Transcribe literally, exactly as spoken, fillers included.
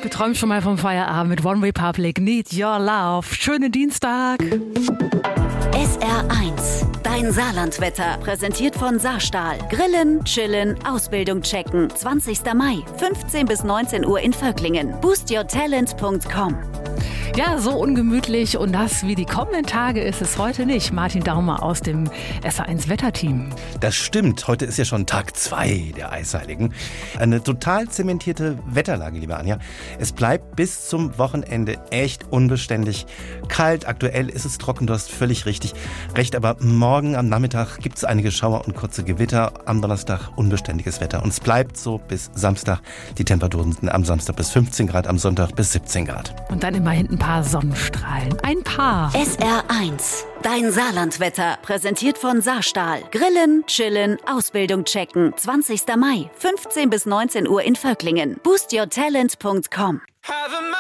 Geträumt schon mal vom Feierabend mit One Republic, Need Your Love. Schönen Dienstag. S R eins, dein Saarlandwetter, präsentiert von Saarstahl. Grillen, chillen, Ausbildung checken. zwanzigster Mai, fünfzehn bis neunzehn Uhr in Völklingen. boost your talent punkt com. Ja, so ungemütlich und nass wie die kommenden Tage ist es heute nicht. Martin Daumer aus dem S R eins Wetterteam. Das stimmt. Heute ist ja schon Tag zwei der Eisheiligen. Eine total zementierte Wetterlage, liebe Anja. Es bleibt bis zum Wochenende echt unbeständig kalt. Aktuell ist es trocken, du hast völlig richtig recht. Aber morgen am Nachmittag gibt es einige Schauer und kurze Gewitter. Am Donnerstag unbeständiges Wetter. Und es bleibt so bis Samstag. Die Temperaturen sind am Samstag bis fünfzehn Grad, am Sonntag bis siebzehn Grad. Und dann immer hinten ein paar Sonnenstrahlen. Ein paar. S R eins, dein Saarlandwetter, präsentiert von Saarstahl. Grillen, chillen, Ausbildung checken. zwanzigster Mai, fünfzehn bis neunzehn Uhr in Völklingen. boost your talent punkt com. Have a